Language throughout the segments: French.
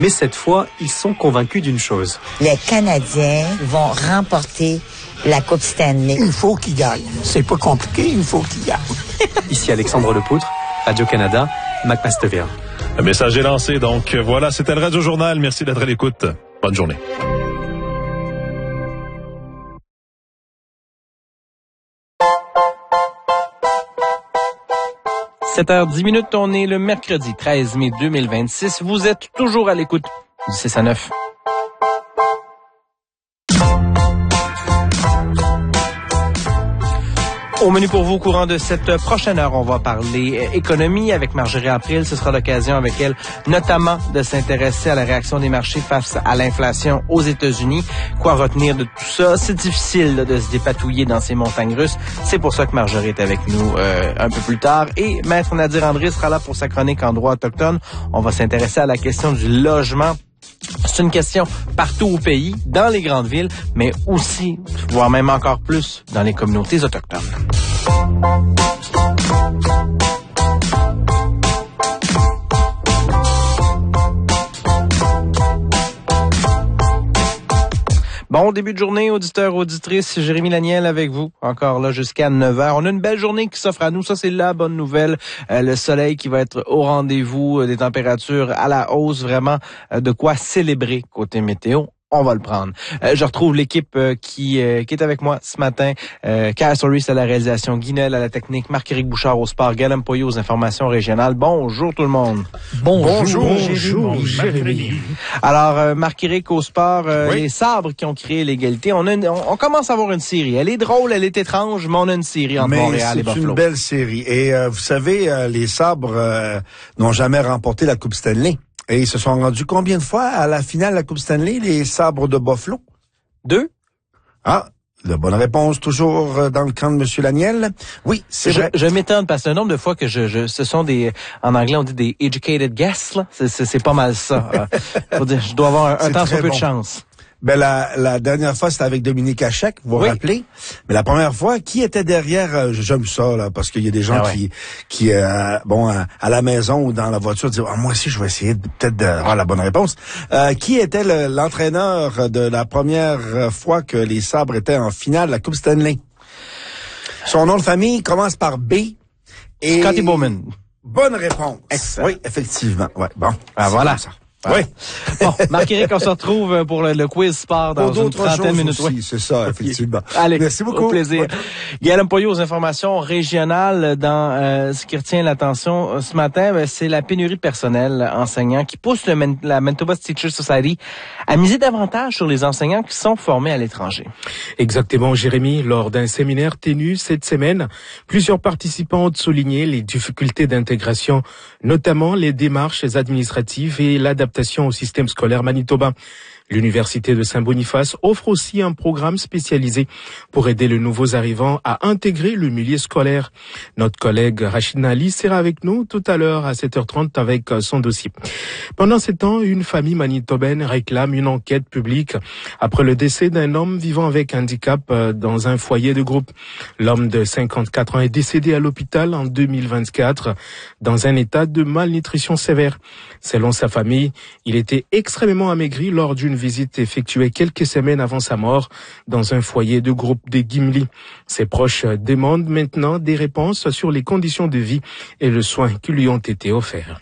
Mais cette fois, ils sont convaincus d'une chose. Les Canadiens vont remporter la Coupe Stanley. Il faut qu'ils gagnent. C'est pas compliqué, il faut qu'ils gagnent. Ici Alexandre Lepoutre, Radio-Canada, McMasterville. Le message est lancé, donc voilà, c'était le Radio Journal. Merci d'être à l'écoute. Bonne journée. « 7h10, on est le mercredi 13 mai 2026. Vous êtes toujours à l'écoute du 6 à 9. Au menu pour vous, au courant de cette prochaine heure, on va parler économie avec Marjorie April. Ce sera l'occasion avec elle, notamment, de s'intéresser à la réaction des marchés face à l'inflation aux États-Unis. Quoi retenir de tout ça? C'est difficile de se dépatouiller dans ces montagnes russes. C'est pour ça que Marjorie est avec nous un peu plus tard. Et Maître Nadir André sera là pour sa chronique en droit autochtone. On va s'intéresser à la question du logement. C'est une question partout au pays, dans les grandes villes, mais aussi, voire même encore plus, dans les communautés autochtones. Bon début de journée, auditeurs, auditrices. Jérémy Laniel avec vous, encore là jusqu'à 9h. On a une belle journée qui s'offre à nous, ça c'est la bonne nouvelle. Le soleil qui va être au rendez-vous, des températures à la hausse, vraiment de quoi célébrer côté météo. On va le prendre. Je retrouve l'équipe qui est avec moi ce matin. Kyle Soris à la réalisation, Guinel à la technique, Marc-Éric Bouchard au sport, Guillaume Poyot aux informations régionales. Bonjour tout le monde. Bonjour Jérémy. Alors, Marc-Éric au sport, les sabres qui ont créé l'égalité. On commence à avoir une série. Elle est drôle, elle est étrange, mais on a une série entre Montréal et Buffalo. C'est une belle série. Et vous savez, les sabres n'ont jamais remporté la Coupe Stanley. Et ils se sont rendus combien de fois à la finale de la Coupe Stanley, les sabres de Buffalo? 2. Ah, la bonne réponse toujours dans le camp de M. Laniel. Oui, c'est vrai. Je m'étonne parce que le nombre de fois que ce sont des, en anglais on dit des educated guesses, là. C'est pas mal ça. Faut dire, je dois avoir un temps soit peu de chance. Ben la dernière fois c'était avec Dominique Hachek, vous vous rappelez. Mais la première fois, qui était derrière? J'aime ça là, parce qu'il y a des gens qui à la maison ou dans la voiture disent moi aussi je vais essayer peut-être d'avoir la bonne réponse. Qui était l'entraîneur de la première fois que les sabres étaient en finale de la Coupe Stanley? Son nom de famille commence par B. Et Scotty Bowman. Bonne réponse. Excellent. Oui, effectivement. Ouais, bon. Ah voilà. Oui. Bon, Marc-Éric, on se retrouve pour le quiz sport dans une trentaine de minutes. Aussi, c'est ça, effectivement. Allez, merci beaucoup. Au plaisir. Guillaume Poyot aux informations régionales. Dans ce qui retient l'attention ce matin, c'est la pénurie de personnel enseignant qui pousse la Manitoba Teachers Society à miser davantage sur les enseignants qui sont formés à l'étranger. Exactement, Jérémy. Lors d'un séminaire tenu cette semaine, plusieurs participants ont souligné les difficultés d'intégration, notamment les démarches administratives et l'adaptation au système scolaire manitobain. L'Université de Saint-Boniface offre aussi un programme spécialisé pour aider les nouveaux arrivants à intégrer le milieu scolaire. Notre collègue Rachid Nali sera avec nous tout à l'heure à 7h30 avec son dossier. Pendant ces temps, une famille manitobaine réclame une enquête publique après le décès d'un homme vivant avec handicap dans un foyer de groupe. L'homme de 54 ans est décédé à l'hôpital en 2024 dans un état de malnutrition sévère. Selon sa famille, il était extrêmement amaigri lors d'une visite effectuée quelques semaines avant sa mort dans un foyer de groupe des Gimli. Ses proches demandent maintenant des réponses sur les conditions de vie et le soin qui lui ont été offerts.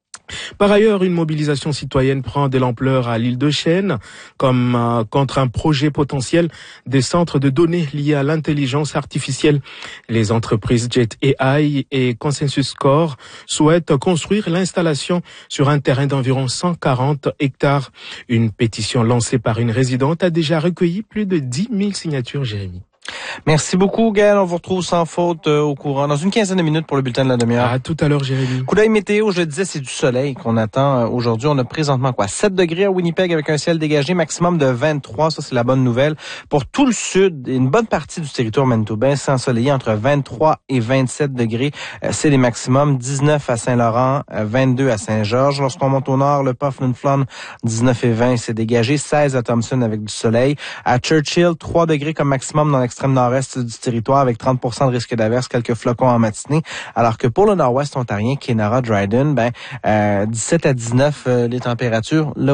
Par ailleurs, une mobilisation citoyenne prend de l'ampleur à l'île de Chêne, comme contre un projet potentiel des centres de données liés à l'intelligence artificielle. Les entreprises Jet AI et Consensus Core souhaitent construire l'installation sur un terrain d'environ 140 hectares. Une pétition lancée par une résidente a déjà recueilli plus de 10 000 signatures, Jérémy. Merci beaucoup, Gaël. On vous retrouve sans faute au courant dans une quinzaine de minutes pour le bulletin de la demi-heure. À tout à l'heure, Jérémy. Coup d'œil météo, je le disais, c'est du soleil qu'on attend aujourd'hui. On a présentement 7 degrés à Winnipeg avec un ciel dégagé, maximum de 23. Ça, c'est la bonne nouvelle. Pour tout le sud, une bonne partie du territoire manitobain, c'est ensoleillé entre 23 et 27 degrés. C'est les maximums. 19 à Saint-Laurent, 22 à Saint-Georges. Lorsqu'on monte au nord, le Puffin Flon, 19 et 20, c'est dégagé. 16 à Thompson avec du soleil. À Churchill, 3 degrés comme maximum dans l'extrême nord-est du territoire avec 30% de risque d'averse, quelques flocons en matinée. Alors que pour le nord-ouest ontarien, Kenora, Dryden, 17 à 19 les températures. Là